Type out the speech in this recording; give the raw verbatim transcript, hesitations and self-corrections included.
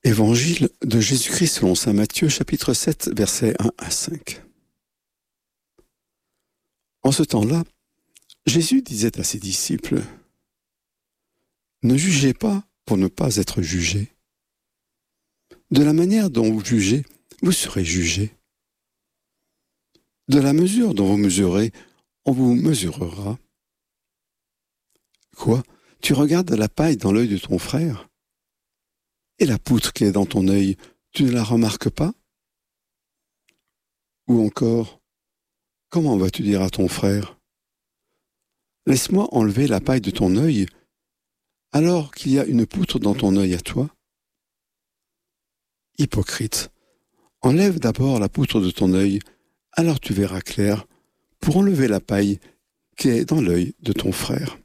Évangile de Jésus-Christ selon saint Matthieu, chapitre sept, versets un à cinq. En ce temps-là, Jésus disait à ses disciples : « Ne jugez pas pour ne pas être jugés. De la manière dont vous jugez, vous serez jugés. De la mesure dont vous mesurez, on vous mesurera. Quoi ? Tu regardes la paille dans l'œil de ton frère ? Et la poutre qui est dans ton œil, tu ne la remarques pas ? Ou encore, comment vas-tu dire à ton frère : laisse-moi enlever la paille de ton œil, alors qu'il y a une poutre dans ton œil à toi ? Hypocrite, enlève d'abord la poutre de ton œil, alors tu verras clair pour enlever la paille qui est dans l'œil de ton frère.